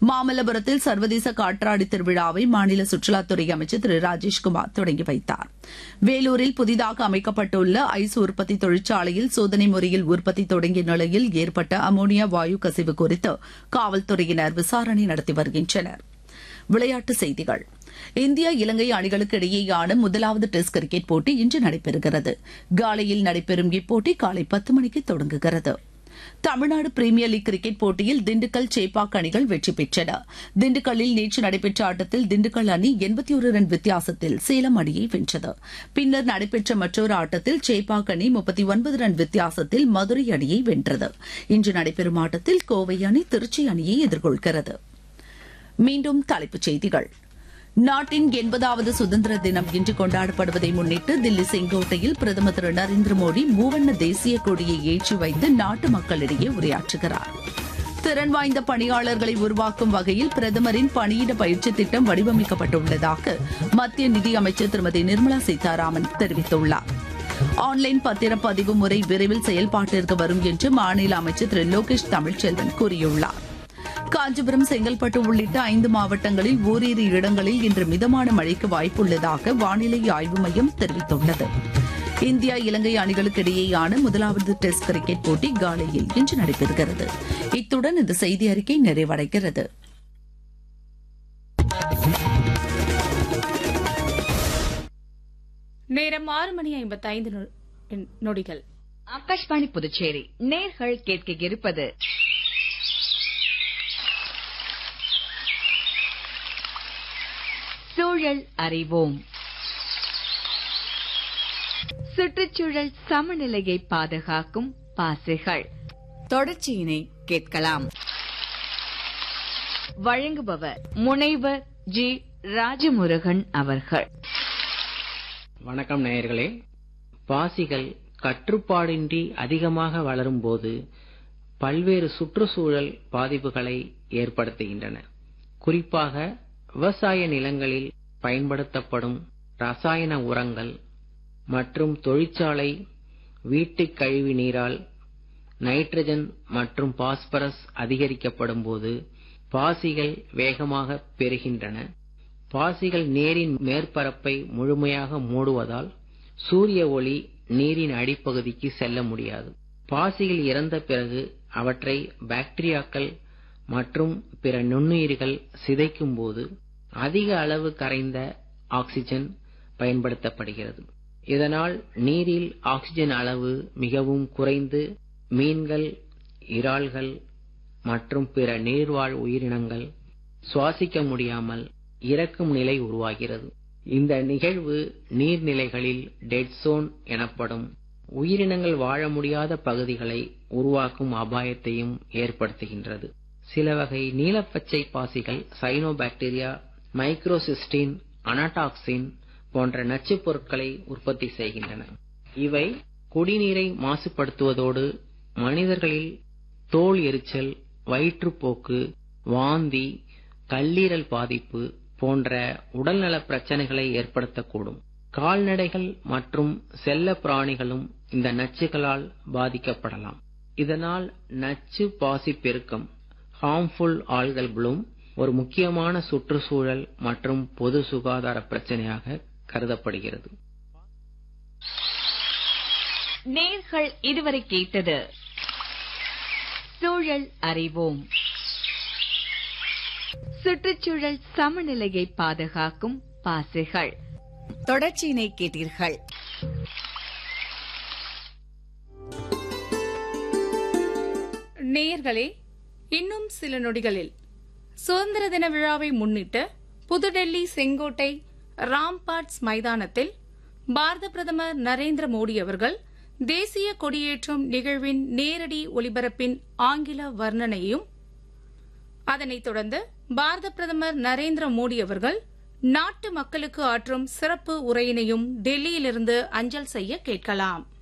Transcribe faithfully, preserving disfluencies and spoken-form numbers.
மாமல்லபுரத்தில் சர்வதேச காற்றாடி திருவிழாவை மாநில சுற்றுலாத்துறை அமைச்சர் திரு ராஜேஷ்குமார் தொடங்கி வைத்தார். வேலூரில் புதிதாக அமைக்கப்பட்டுள்ள ஐஸ் உற்பத்தி தொழிற்சாலையில் சோதனை முறையில் உற்பத்தி தொடங்கிய நிலையில் ஏற்பட்ட அமோனியா வாயு கசிவு குறித்து காவல்துறையினர் விசாரணை நடத்தி வருகின்றனர். விளையாட்டுச் செய்திகள். இந்தியா இலங்கை அணிகளுக்கு இடையேயான முதலாவது டெஸ்ட் கிரிக்கெட் போட்டி இன்று நடைபெறுகிறது. காலையில் நடைபெறும் இப்போட்டி காலை பத்து மணிக்கு தொடங்குகிறது. தமிழ்நாடு பிரீமியர் லீக் கிரிக்கெட் போட்டியில் திண்டுக்கல் சேப்பாக் அணிகள் வெற்றி பெற்றன. திண்டுக்கல்லில் நேற்று நடைபெற்ற ஆட்டத்தில் திண்டுக்கல் அணி எண்பத்தி ஒரு ரன் வித்தியாசத்தில் சேலம் அணியை வென்றது. பின்னர் நடைபெற்ற மற்றொரு ஆட்டத்தில் சேப்பாக் அணி முப்பத்தி ஒன்பது ரன் வித்தியாசத்தில் மதுரை அணியை வென்றது. இன்று நடைபெறும் ஆட்டத்தில் கோவை அணி திருச்சி அணியை எதிர்கொள்கிறது. மீண்டும் தலைப்புச் செய்திகள். நாட்டின் எண்பதாவது சுதந்திர தினம் இன்று கொண்டாடப்படுவதை முன்னிட்டு தில்லி செங்கோட்டையில் பிரதமர் திரு நரேந்திர மோடி மூவண்ண தேசிய கொடியை ஏற்றி வைத்து நாட்டு மக்களிடையே உரையாற்றுகிறார். திறன் வாய்ந்த பணியாளர்களை உருவாக்கும் வகையில் பிரதமரின் பணியிட பயிற்சி திட்டம் வடிவமைக்கப்பட்டுள்ளதாக மத்திய நிதியமைச்சர் திருமதி நிர்மலா சீதாராமன் தெரிவித்துள்ளார். ஆன்லைன் பத்திரப்பதிவு முறை விரைவில் செயல்பாட்டிற்கு வரும் என்று மாநில அமைச்சர் திரு லோகேஷ் தமிழ்ச்செல்வன் கூறியுள்ளார். காஞ்சிபுரம், செங்கல்பட்டு உள்ளிட்ட ஐந்து மாவட்டங்களில் ஓரிரு இடங்களில் இன்று மிதமான மழைக்கு வாய்ப்புள்ளதாக வானிலை ஆய்வு மையம் தெரிவித்துள்ளது. இந்தியா இலங்கை அணிகளுக்கு இடையேயான முதலாவது டெஸ்ட் கிரிக்கெட் போட்டி காலையில் இன்று நடைபெறுகிறது. இத்துடன் இந்த செய்தி அறிக்கை நிறைவடைகிறது. நேரம் ஆறு மணி ஐம்பத்தி ஐந்து நொடிகள். ஆகாஷ்வாணி புதுச்சேரி நேர்கள் கேட்க இருப்பது சூழல் அறிவோம். சுற்றுச்சூழல் சமநிலையை பாதுகாக்கும் பாசைகள் தொடர்ச்சியினை கேட்கலாம். வழங்குபவர் முனைவர் ஜி ராஜமுருகன் அவர்கள். வணக்கம் நேயர்களே. பாசிகள் கட்டுப்பாடின்றி அதிகமாக வளரும் போது பல்வேறு சுற்றுச்சூழல் பாதிப்புகளை ஏற்படுத்துகின்றன. குறிப்பாக விவசாய நிலங்களில் பயன்படுத்தப்படும் ரசாயன உரங்கள் மற்றும் தொழிற்சாலை வீட்டுக் கழிவு நீரால் நைட்ரஜன் மற்றும் பாஸ்பரஸ் அதிகரிக்கப்படும் போது பாசிகள் வேகமாக பெருகின்றன. பாசிகள் நீரின் மேற்பரப்பை முழுமையாக மூடுவதால் சூரிய ஒளி நீரின் அடிப்பகுதிக்கு செல்ல முடியாது. பாசிகள் இறந்த பிறகு அவற்றை பாக்டீரியாக்கள் மற்றும் பிற நுண்ணுயிர்கள் சிதைக்கும் போது அதிக அளவு கரைந்த ஆக்சிஜன் பயன்படுத்தப்படுகிறது. இதனால் நீரில் ஆக்சிஜன் அளவு மிகவும் குறைந்து மீன்கள், இறால்கள் மற்றும் பிற நீர்வாழ் உயிரினங்கள் சுவாசிக்க முடியாமல் இறக்கும் நிலை உருவாகிறது. இந்த நிகழ்வு நீர்நிலைகளில் டெட் சோன் எனப்படும் உயிரினங்கள் வாழ முடியாத பகுதிகளை உருவாக்கும் அபாயத்தையும் ஏற்படுத்துகின்றது. சில வகை நீலப்பச்சை பாசிகள் சைனோபாக்டீரியா, மைக்ரோசிஸ்டின், அனடாக்சின் போன்ற நச்சுப் பொருட்களை உற்பத்தி செய்கின்றன. இவை குடிநீரை மாசுபடுத்துவதோடு மனிதர்களில் தோல் எரிச்சல், வயிற்றுப்போக்கு, வாந்தி, கல்லீரல் பாதிப்பு போன்ற உடல்நல பிரச்சனைகளை ஏற்படுத்தக்கூடும். கால்நடைகள் மற்றும் செல்ல பிராணிகளும் இந்த நச்சுகளால் பாதிக்கப்படலாம். இதனால் நச்சு பாசி பெருக்கம் ஹார்ம்ஃபுல் ஆல்கல் ப்ளூம் ஒரு முக்கியமான சுற்றுச்சூழல் மற்றும் பொது சுகாதார பிரச்சனையாக கருதப்படுகிறது. நேர்கள் இதுவரை கேட்டது சூழல் அறிவோம். சுற்றுச்சூழல் சமநிலையை பாதுகாக்கும் பாசைகள் தொடர்ச்சியினை கேட்டீர்கள். நேயர்களே, இன்னும் சில நொடிகளில் சுதந்திர தின விழாவை முன்னிட்டு புதுடெல்லி செங்கோட்டை ராம்பாட்ஸ் மைதானத்தில் பாரத பிரதமர் நரேந்திர மோடி அவர்கள் தேசிய கொடியேற்றும் நிகழ்வின் நேரடி ஒலிபரப்பின் ஆங்கில வர்ணனையையும், அதனைத் தொடர்ந்து பாரத பிரதமர் நரேந்திர மோடி அவர்கள் நாட்டு மக்களுக்கு ஆற்றும் சிறப்பு உரையினையும் டெல்லியிலிருந்து அஞ்சல் செய்ய கேட்கலாம்.